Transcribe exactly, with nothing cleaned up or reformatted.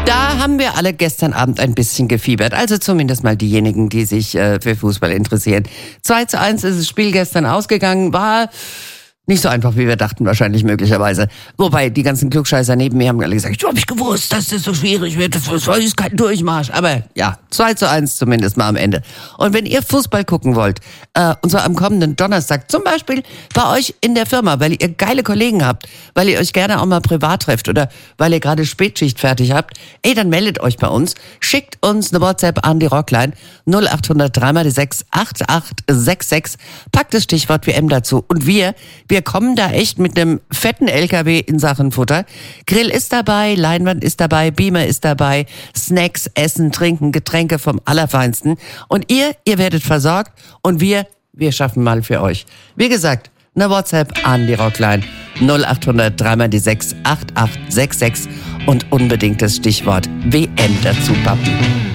Da haben wir alle gestern Abend ein bisschen gefiebert. Also zumindest mal diejenigen, die sich äh, für Fußball interessieren. zwei zu eins ist das Spiel gestern ausgegangen. War nicht so einfach, wie wir dachten, wahrscheinlich möglicherweise. Wobei, die ganzen Klugscheißer neben mir haben alle gesagt, du hab ich gewusst, dass das so schwierig wird, das ist kein Durchmarsch. Aber ja, zwei zu eins zumindest mal am Ende. Und wenn ihr Fußball gucken wollt, äh, und zwar am kommenden Donnerstag, zum Beispiel bei euch in der Firma, weil ihr geile Kollegen habt, weil ihr euch gerne auch mal privat trefft oder weil ihr gerade Spätschicht fertig habt, ey, dann meldet euch bei uns, schickt uns eine WhatsApp an die Rockline null acht null null drei mal die sechs acht acht sechs sechs, packt das Stichwort W M dazu und wir, wir Wir kommen da echt mit einem fetten L K W in Sachen Futter. Grill ist dabei, Leinwand ist dabei, Beamer ist dabei, Snacks, Essen, Trinken, Getränke vom Allerfeinsten. Und ihr, ihr werdet versorgt und wir, wir schaffen mal für euch. Wie gesagt, eine WhatsApp an die Rockline null acht null null drei mal die sechs acht acht sechs sechs und unbedingt das Stichwort W M dazu pappen.